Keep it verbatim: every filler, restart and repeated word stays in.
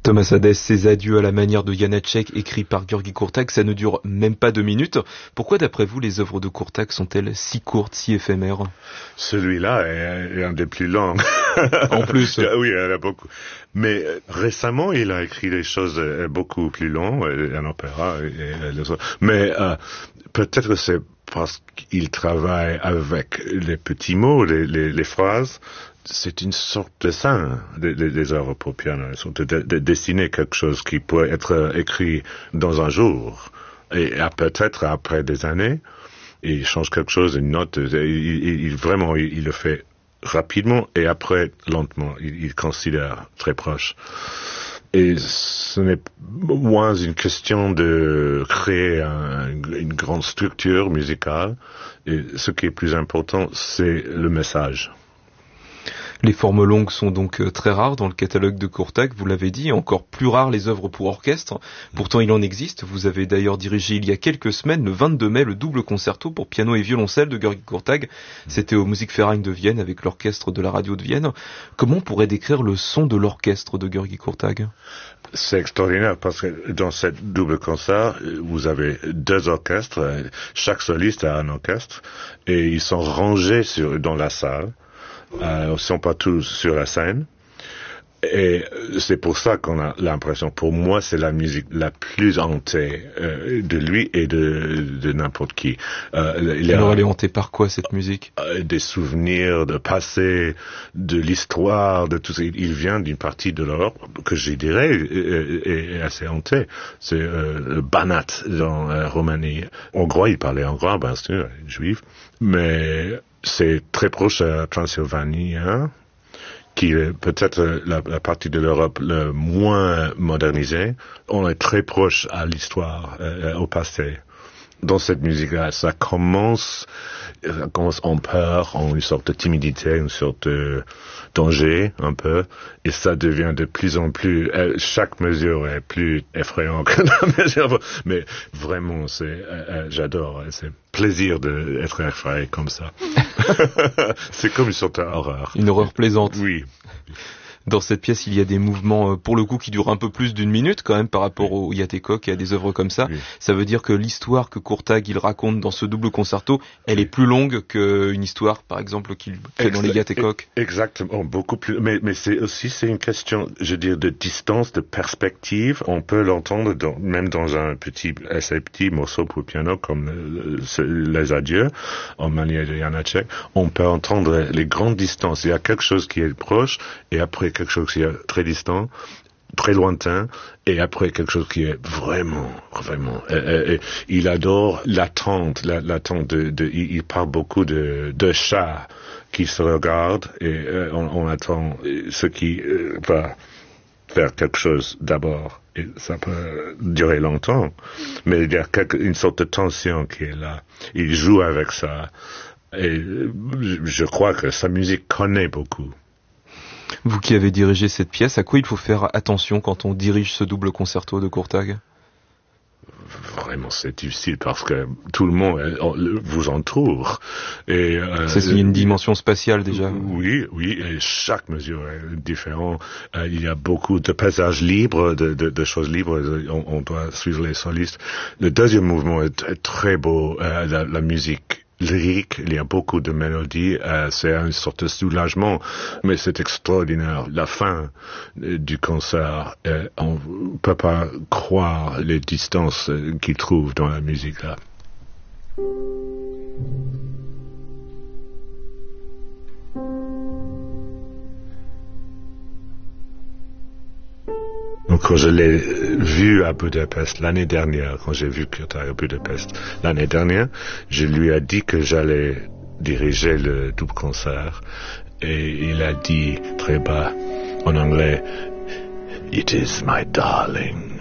Thomas Hadès, ces adieux à la manière de Janáček, écrits par György Kurtág, ça ne dure même pas deux minutes. Pourquoi, d'après vous, les œuvres de Kurtág sont-elles si courtes, si éphémères? Celui-là est, est un des plus longs. En plus. Oui, il y en a beaucoup. Mais euh, récemment, il a écrit des choses euh, beaucoup plus longues, euh, un opéra. Et, et les autres. Mais euh, peut-être c'est parce qu'il travaille avec les petits mots, les, les, les phrases. C'est une sorte de saint des, des, des œuvres pour piano. Ils sont de, de, de dessiner quelque chose qui pourrait être écrit dans un jour. Et peut-être après des années, il change quelque chose, une note. Il, il, il vraiment, il, il le fait rapidement et après lentement. Il, il considère très proche. Et ce n'est moins une question de créer un, une grande structure musicale. Et ce qui est plus important, c'est le message. Les formes longues sont donc très rares dans le catalogue de Kurtág, vous l'avez dit, et encore plus rares les œuvres pour orchestre. Pourtant, il en existe. Vous avez d'ailleurs dirigé il y a quelques semaines, le vingt-deux mai, le double concerto pour piano et violoncelle de György Kurtág. C'était au Musikverein de Vienne avec l'orchestre de la radio de Vienne. Comment on pourrait décrire le son de l'orchestre de György Kurtág? C'est extraordinaire parce que dans cette double concert, vous avez deux orchestres. Chaque soliste a un orchestre et ils sont rangés sur, dans la salle. Euh, ils ne sont pas tous sur la scène. Et c'est pour ça qu'on a l'impression, pour moi, c'est la musique la plus hantée euh, de lui et de, de n'importe qui. Euh, il Alors, elle est hantée par quoi, cette musique? euh, Des souvenirs, de passé, de l'histoire, de tout ça. Il vient d'une partie de l'Europe que je dirais est, est assez hantée. C'est euh, Banat, dans la Roumanie. Hongrois, il parlait hongrois, bien sûr, juif. Mais c'est très proche à Transylvanie, hein, qui est peut-être la, la partie de l'Europe le moins modernisée. On est très proche à l'histoire, euh, au passé. Dans cette musique-là, ça commence, ça commence en peur, en une sorte de timidité, une sorte de danger, un peu, et ça devient de plus en plus, euh, chaque mesure est plus effrayante que la mesure, mais vraiment, c'est, euh, j'adore, c'est plaisir d'être effrayé comme ça. C'est comme une sorte d'horreur. Une horreur plaisante. Oui. Dans cette pièce, il y a des mouvements, pour le coup, qui durent un peu plus d'une minute, quand même, par rapport oui. au Játékok et à des œuvres comme ça. Oui. Ça veut dire que l'histoire que Kurtág, il raconte dans ce double concerto, elle oui. est plus longue qu'une histoire, par exemple, qu'il fait dans les Játékok. Exactement, beaucoup plus. Mais, mais c'est aussi, c'est une question, je veux dire, de distance, de perspective. On peut l'entendre dans, même dans un petit, assez petit morceau pour piano, comme le, les adieux, en manière de Janáček. On peut entendre les grandes distances. Il y a quelque chose qui est proche, et après, quelque chose qui est très distant, très lointain, et après quelque chose qui est vraiment, vraiment. Et, et, et, il adore l'attente, la, l'attente de, de il, il parle beaucoup de, de chats qui se regardent et euh, on, on attend ce qui euh, va faire quelque chose d'abord. Et ça peut durer longtemps, mais il y a quelque, une sorte de tension qui est là. Il joue avec ça, et je crois que sa musique connaît beaucoup. Vous qui avez dirigé cette pièce, à quoi il faut faire attention quand on dirige ce double concerto de Kurtág? Vraiment, c'est difficile parce que tout le monde vous entoure. Et euh, c'est une dimension spatiale déjà. Oui, oui, et chaque mesure est différente. Euh, il y a beaucoup de passages libres, de, de, de choses libres. On, on doit suivre les solistes. Le deuxième mouvement est, est très beau. Euh, la, la musique lyrique, il y a beaucoup de mélodies, euh, c'est une sorte de soulagement, mais c'est extraordinaire. La fin euh, du concert, euh, on ne peut pas croire les distances euh, qu'il trouve dans la musique là. Donc, quand je l'ai vu à Budapest l'année dernière, quand j'ai vu Kurtág à Budapest l'année dernière, je lui ai dit que j'allais diriger le double concert et il a dit très bas en anglais, "It is my darling."